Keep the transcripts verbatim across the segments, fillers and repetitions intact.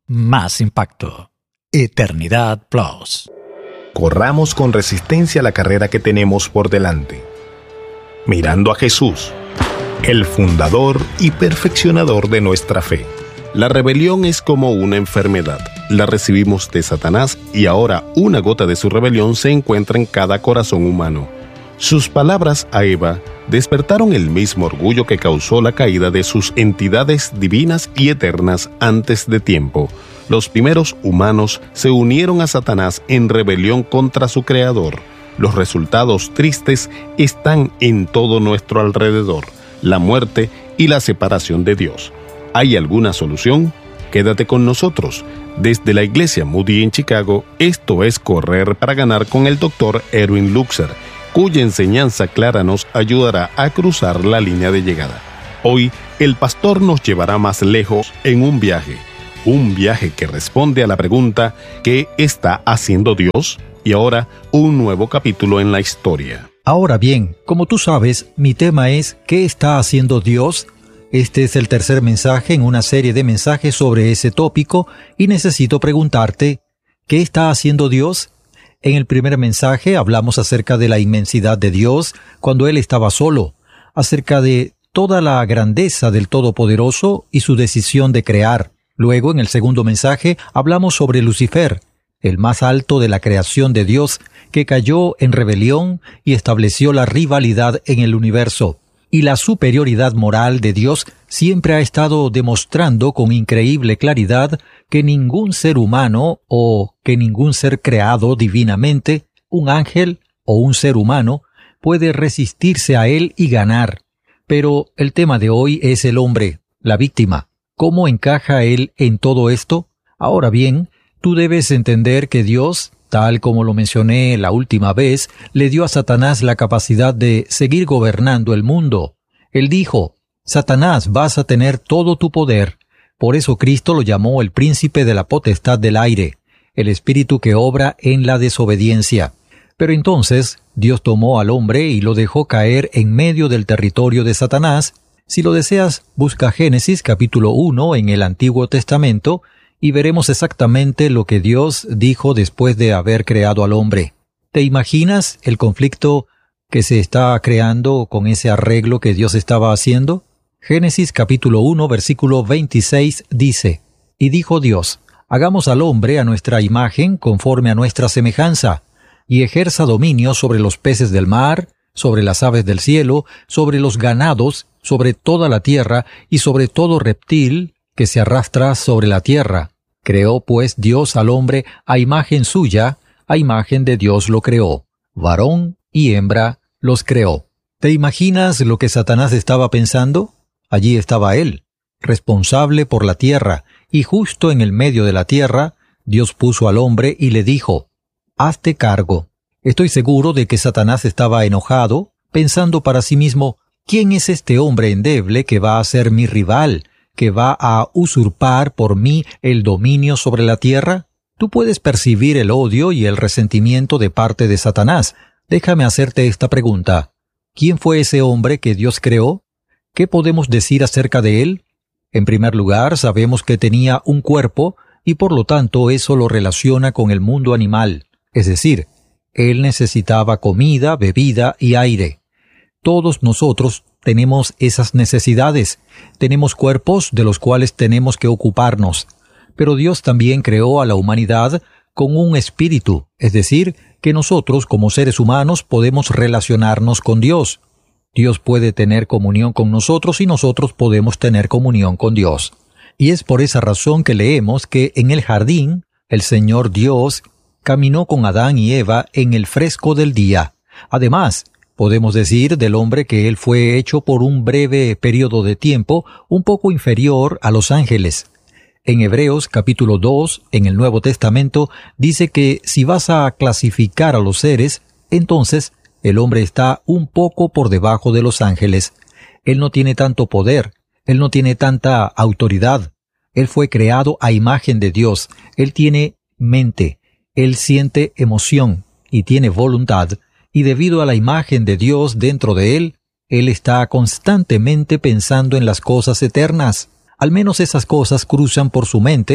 más impacto. Eternidad Plus. Corramos con resistencia la carrera que tenemos por delante, mirando a Jesús, el fundador y perfeccionador de nuestra fe. La rebelión es como una enfermedad. La recibimos de Satanás y ahora una gota de su rebelión se encuentra en cada corazón humano. Sus palabras a Eva despertaron el mismo orgullo que causó la caída de sus entidades divinas y eternas antes de tiempo. Los primeros humanos se unieron a Satanás en rebelión contra su creador. Los resultados tristes están en todo nuestro alrededor: la muerte y la separación de Dios. ¿Hay alguna solución? Quédate con nosotros. Desde la Iglesia Moody en Chicago, esto es Correr para Ganar con el doctor Erwin Luxer, cuya enseñanza clara nos ayudará a cruzar la línea de llegada. Hoy, el pastor nos llevará más lejos en un viaje. Un viaje que responde a la pregunta: ¿qué está haciendo Dios? Y ahora, un nuevo capítulo en la historia. Ahora bien, como tú sabes, mi tema es ¿qué está haciendo Dios? Este es el tercer mensaje en una serie de mensajes sobre ese tópico y necesito preguntarte, ¿qué está haciendo Dios? En el primer mensaje hablamos acerca de la inmensidad de Dios cuando Él estaba solo, acerca de toda la grandeza del Todopoderoso y su decisión de crear. Luego, en el segundo mensaje, hablamos sobre Lucifer, el más alto de la creación de Dios, que cayó en rebelión y estableció la rivalidad en el universo. Y la superioridad moral de Dios siempre ha estado demostrando con increíble claridad que ningún ser humano o que ningún ser creado divinamente, un ángel o un ser humano, puede resistirse a él y ganar. Pero el tema de hoy es el hombre, la víctima. ¿Cómo encaja él en todo esto? Ahora bien, tú debes entender que Dios, tal como lo mencioné la última vez, le dio a Satanás la capacidad de seguir gobernando el mundo. Él dijo: Satanás, vas a tener todo tu poder. Por eso Cristo lo llamó el príncipe de la potestad del aire, el espíritu que obra en la desobediencia. Pero entonces Dios tomó al hombre y lo dejó caer en medio del territorio de Satanás. Si lo deseas, busca Génesis capítulo uno en el Antiguo Testamento y veremos exactamente lo que Dios dijo después de haber creado al hombre. ¿Te imaginas el conflicto que se está creando con ese arreglo que Dios estaba haciendo? Génesis capítulo uno, versículo veintiséis dice: Y dijo Dios: Hagamos al hombre a nuestra imagen, conforme a nuestra semejanza, y ejerza dominio sobre los peces del mar, sobre las aves del cielo, sobre los ganados, sobre toda la tierra, y sobre todo reptil que se arrastra sobre la tierra. Creó pues Dios al hombre a imagen suya, a imagen de Dios lo creó. Varón y hembra los creó. ¿Te imaginas lo que Satanás estaba pensando? Allí estaba él, responsable por la tierra, y justo en el medio de la tierra, Dios puso al hombre y le dijo: Hazte cargo. Estoy seguro de que Satanás estaba enojado, pensando para sí mismo: ¿quién es este hombre endeble que va a ser mi rival, que va a usurpar por mí el dominio sobre la tierra? Tú puedes percibir el odio y el resentimiento de parte de Satanás. Déjame hacerte esta pregunta: ¿quién fue ese hombre que Dios creó? ¿Qué podemos decir acerca de él? En primer lugar, sabemos que tenía un cuerpo y por lo tanto eso lo relaciona con el mundo animal. Es decir, él necesitaba comida, bebida y aire. Todos nosotros tenemos esas necesidades. Tenemos cuerpos de los cuales tenemos que ocuparnos. Pero Dios también creó a la humanidad con un espíritu, es decir, que nosotros como seres humanos podemos relacionarnos con Dios. Dios puede tener comunión con nosotros y nosotros podemos tener comunión con Dios. Y es por esa razón que leemos que en el jardín, el Señor Dios caminó con Adán y Eva en el fresco del día. Además, podemos decir del hombre que él fue hecho por un breve periodo de tiempo un poco inferior a los ángeles. En Hebreos capítulo dos, en el Nuevo Testamento, dice que si vas a clasificar a los seres, entonces el hombre está un poco por debajo de los ángeles. Él no tiene tanto poder, él no tiene tanta autoridad. Él fue creado a imagen de Dios. Él tiene mente, él siente emoción y tiene voluntad. Y debido a la imagen de Dios dentro de él, él está constantemente pensando en las cosas eternas. Al menos esas cosas cruzan por su mente,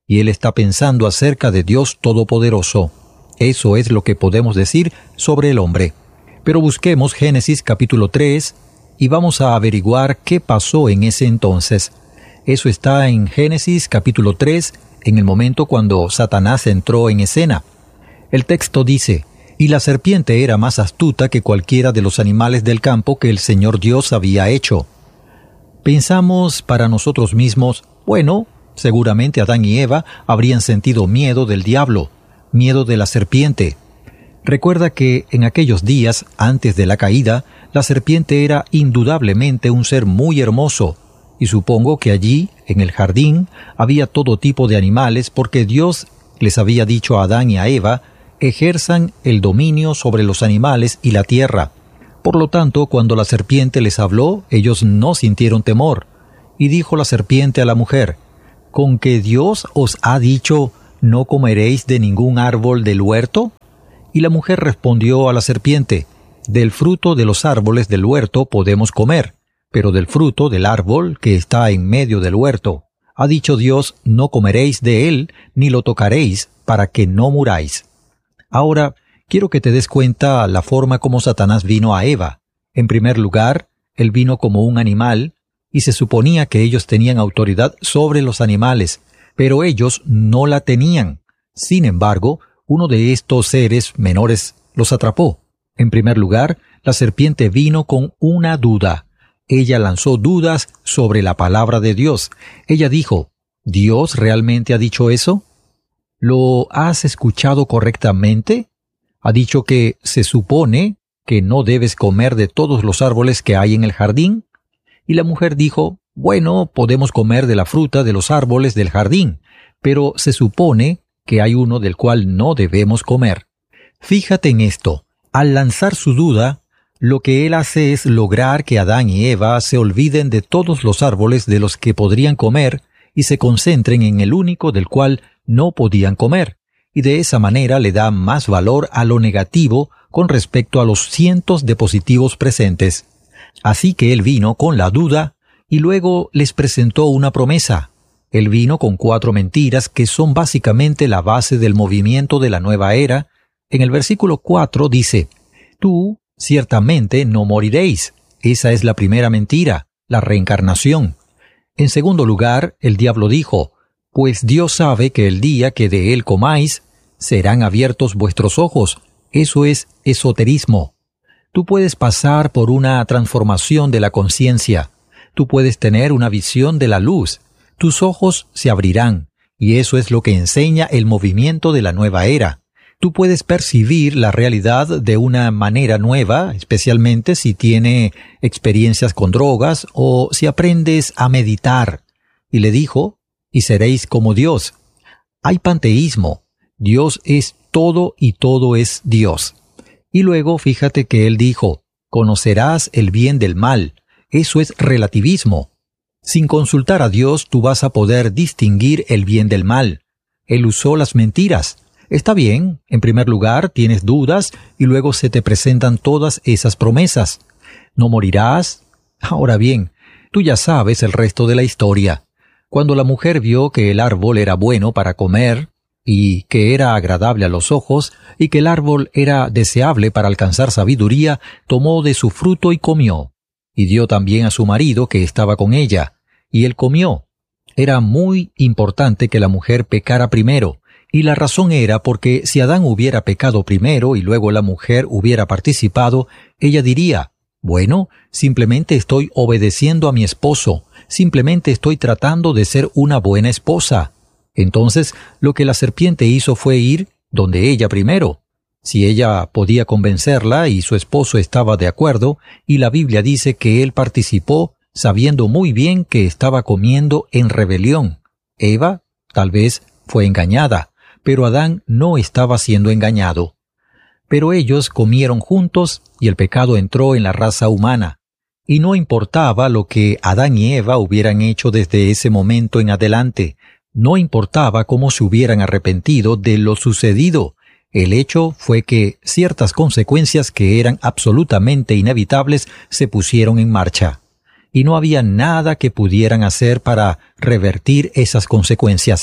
y él está pensando acerca de Dios Todopoderoso. Eso es lo que podemos decir sobre el hombre. Pero busquemos Génesis capítulo tres y vamos a averiguar qué pasó en ese entonces. Eso está en Génesis capítulo tres, en el momento cuando Satanás entró en escena. El texto dice: «Y la serpiente era más astuta que cualquiera de los animales del campo que el Señor Dios había hecho». Pensamos para nosotros mismos, bueno, seguramente Adán y Eva habrían sentido miedo del diablo, miedo de la serpiente. Recuerda que en aquellos días, antes de la caída, la serpiente era indudablemente un ser muy hermoso, y supongo que allí, en el jardín, había todo tipo de animales porque Dios les había dicho a Adán y a Eva, ejerzan el dominio sobre los animales y la tierra. Por lo tanto, cuando la serpiente les habló, ellos no sintieron temor. Y dijo la serpiente a la mujer: ¿con que Dios os ha dicho, no comeréis de ningún árbol del huerto? Y la mujer respondió a la serpiente: del fruto de los árboles del huerto podemos comer, pero del fruto del árbol que está en medio del huerto, ha dicho Dios, no comeréis de él, ni lo tocaréis, para que no muráis. Ahora, quiero que te des cuenta la forma como Satanás vino a Eva. En primer lugar, él vino como un animal, y se suponía que ellos tenían autoridad sobre los animales, pero ellos no la tenían. Sin embargo, uno de estos seres menores los atrapó. En primer lugar, la serpiente vino con una duda. Ella lanzó dudas sobre la palabra de Dios. Ella dijo: ¿Dios realmente ha dicho eso? ¿Lo has escuchado correctamente? Ha dicho que se supone que no debes comer de todos los árboles que hay en el jardín. Y la mujer dijo: bueno, podemos comer de la fruta de los árboles del jardín, pero se supone que hay uno del cual no debemos comer. Fíjate en esto. Al lanzar su duda, lo que él hace es lograr que Adán y Eva se olviden de todos los árboles de los que podrían comer y se concentren en el único del cual no podían comer, y de esa manera le da más valor a lo negativo con respecto a los cientos de positivos presentes. Así que él vino con la duda y luego les presentó una promesa. Él vino con cuatro mentiras que son básicamente la base del movimiento de la nueva era. En el versículo cuatro dice: «Tú ciertamente no moriréis». Esa es la primera mentira, la reencarnación. En segundo lugar, el diablo dijo: «Pues Dios sabe que el día que de él comáis, serán abiertos vuestros ojos». Eso es esoterismo. Tú puedes pasar por una transformación de la conciencia. Tú puedes tener una visión de la luz. Tus ojos se abrirán, y eso es lo que enseña el movimiento de la nueva era. Tú puedes percibir la realidad de una manera nueva, especialmente si tiene experiencias con drogas o si aprendes a meditar. Y le dijo: «Y seréis como Dios». Hay panteísmo. Dios es todo y todo es Dios. Y luego fíjate que él dijo: «Conocerás el bien del mal». Eso es relativismo. Sin consultar a Dios, tú vas a poder distinguir el bien del mal. Él usó las mentiras. Está bien, en primer lugar tienes dudas y luego se te presentan todas esas promesas. ¿No morirás? Ahora bien, tú ya sabes el resto de la historia. Cuando la mujer vio que el árbol era bueno para comer, y que era agradable a los ojos, y que el árbol era deseable para alcanzar sabiduría, tomó de su fruto y comió. Y dio también a su marido que estaba con ella, y él comió. Era muy importante que la mujer pecara primero, y la razón era porque si Adán hubiera pecado primero y luego la mujer hubiera participado, ella diría: «Bueno, simplemente estoy obedeciendo a mi esposo, simplemente estoy tratando de ser una buena esposa». Entonces, lo que la serpiente hizo fue ir donde ella primero. Si ella podía convencerla y su esposo estaba de acuerdo, y la Biblia dice que él participó sabiendo muy bien que estaba comiendo en rebelión. Eva, tal vez, fue engañada, pero Adán no estaba siendo engañado. Pero ellos comieron juntos y el pecado entró en la raza humana. Y no importaba lo que Adán y Eva hubieran hecho desde ese momento en adelante. No importaba cómo se hubieran arrepentido de lo sucedido. El hecho fue que ciertas consecuencias que eran absolutamente inevitables se pusieron en marcha. Y no había nada que pudieran hacer para revertir esas consecuencias.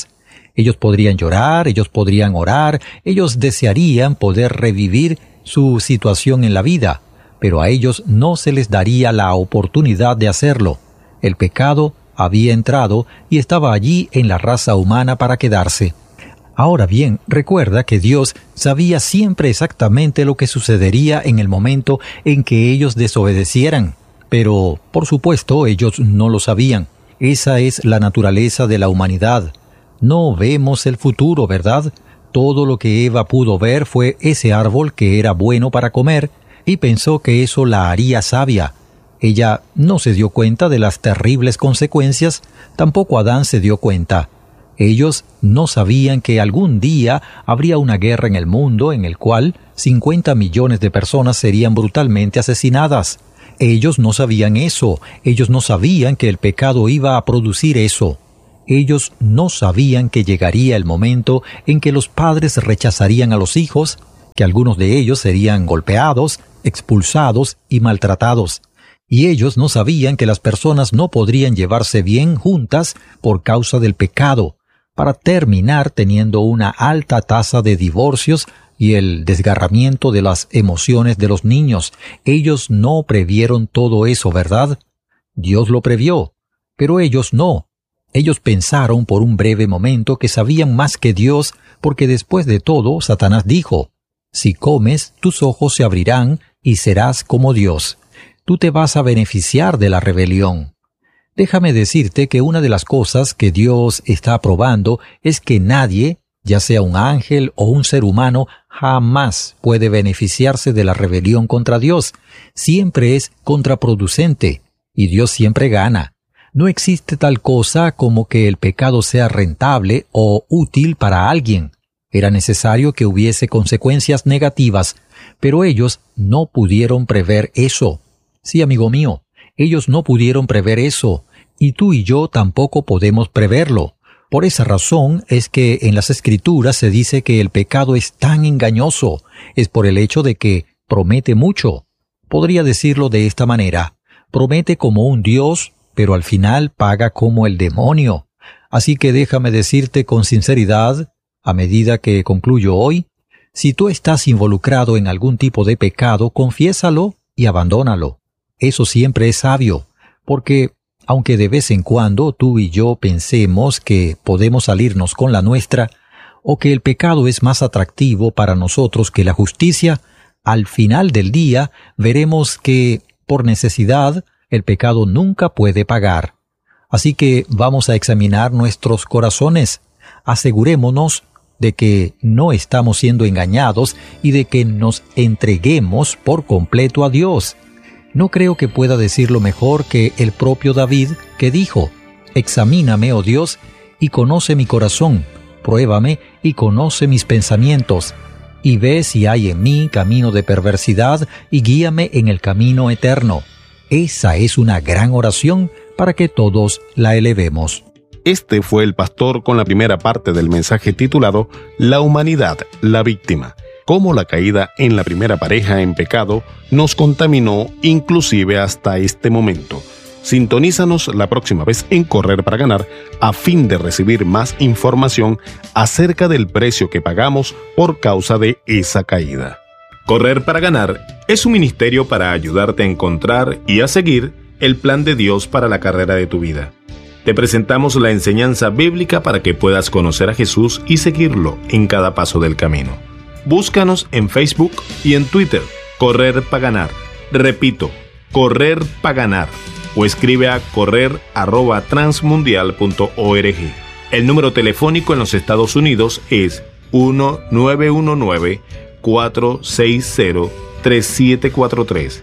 Ellos podrían llorar, ellos podrían orar, ellos desearían poder revivir su situación en la vida, pero a ellos no se les daría la oportunidad de hacerlo. El pecado había entrado y estaba allí en la raza humana para quedarse. Ahora bien, recuerda que Dios sabía siempre exactamente lo que sucedería en el momento en que ellos desobedecieran. Pero, por supuesto, ellos no lo sabían. Esa es la naturaleza de la humanidad. No vemos el futuro, ¿verdad? Todo lo que Eva pudo ver fue ese árbol que era bueno para comer, y pensó que eso la haría sabia. Ella no se dio cuenta de las terribles consecuencias, tampoco Adán se dio cuenta. Ellos no sabían que algún día habría una guerra en el mundo en el cual cincuenta millones de personas serían brutalmente asesinadas. Ellos no sabían eso. Ellos no sabían que el pecado iba a producir eso. Ellos no sabían que llegaría el momento en que los padres rechazarían a los hijos, que algunos de ellos serían golpeados, expulsados y maltratados. Y ellos no sabían que las personas no podrían llevarse bien juntas por causa del pecado, para terminar teniendo una alta tasa de divorcios y el desgarramiento de las emociones de los niños. Ellos no previeron todo eso, ¿verdad? Dios lo previó, pero ellos no. Ellos pensaron por un breve momento que sabían más que Dios, porque después de todo, Satanás dijo, «Si comes, tus ojos se abrirán y serás como Dios». Tú te vas a beneficiar de la rebelión. Déjame decirte que una de las cosas que Dios está probando es que nadie, ya sea un ángel o un ser humano, jamás puede beneficiarse de la rebelión contra Dios. Siempre es contraproducente, y Dios siempre gana. No existe tal cosa como que el pecado sea rentable o útil para alguien. Era necesario que hubiese consecuencias negativas, pero ellos no pudieron prever eso. Sí, amigo mío, ellos no pudieron prever eso, y tú y yo tampoco podemos preverlo. Por esa razón es que en las Escrituras se dice que el pecado es tan engañoso, es por el hecho de que promete mucho. Podría decirlo de esta manera, promete como un Dios, pero al final paga como el demonio. Así que déjame decirte con sinceridad, a medida que concluyo hoy, si tú estás involucrado en algún tipo de pecado, confiésalo y abandónalo. Eso siempre es sabio, porque aunque de vez en cuando tú y yo pensemos que podemos salirnos con la nuestra, o que el pecado es más atractivo para nosotros que la justicia, al final del día veremos que, por necesidad, el pecado nunca puede pagar. Así que vamos a examinar nuestros corazones. Asegurémonos de que no estamos siendo engañados y de que nos entreguemos por completo a Dios. No creo que pueda decirlo mejor que el propio David, que dijo, «Examíname, oh Dios, y conoce mi corazón, pruébame y conoce mis pensamientos, y ve si hay en mí camino de perversidad, y guíame en el camino eterno». Esa es una gran oración para que todos la elevemos. Este fue el pastor con la primera parte del mensaje titulado «La humanidad, la víctima». Cómo la caída en la primera pareja en pecado nos contaminó inclusive hasta este momento. Sintonízanos la próxima vez en Correr para Ganar a fin de recibir más información acerca del precio que pagamos por causa de esa caída. Correr para Ganar es un ministerio para ayudarte a encontrar y a seguir el plan de Dios para la carrera de tu vida. Te presentamos la enseñanza bíblica para que puedas conocer a Jesús y seguirlo en cada paso del camino. Búscanos en Facebook y en Twitter, Correr para Ganar. Repito, Correr para Ganar. O escribe a correr arroba transmundial punto org. El número telefónico en los Estados Unidos es uno nueve uno nueve, cuatro seis cero, tres siete cuatro tres.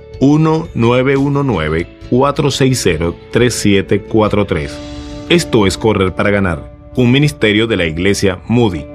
uno nueve uno nueve, cuatro seis cero, tres siete cuatro tres. Esto es Correr para Ganar, un ministerio de la Iglesia Moody.